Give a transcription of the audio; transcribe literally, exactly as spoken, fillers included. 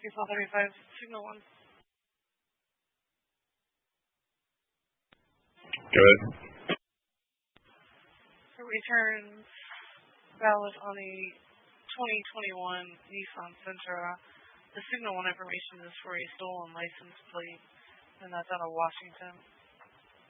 four thirty-five, signal one. Go ahead. Returns valid on a twenty twenty-one Nissan Sentra. The signal one information is for a stolen license plate, and that's out of Washington.